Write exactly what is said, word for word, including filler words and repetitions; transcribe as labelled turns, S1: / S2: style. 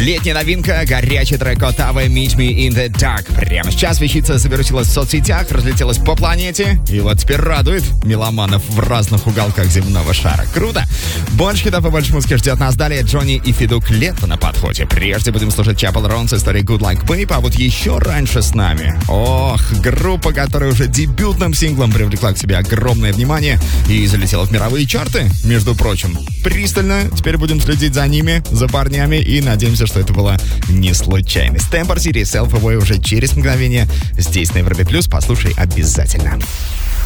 S1: Летняя новинка, горячий трек от Ava Meet Me in the Dark. Прямо сейчас вещица завирусилась в соцсетях, разлетелась по планете, и вот теперь радует меломанов в разных уголках земного шара. Круто! Больше хитов и больше музыки ждет нас далее. Джонни и Федук, лето на подходе. Прежде будем слушать Chapel Roan с историей Good Like Babe, а вот еще раньше с нами. Ох, группа, которая уже дебютным синглом привлекла к себе огромное внимание и залетела в мировые чарты, между прочим. Пристально теперь будем следить за ними, за парнями, и надеемся, что это была не случайность. Temper City, Self Away уже через мгновение. Здесь на Европе Плюс. Послушай обязательно.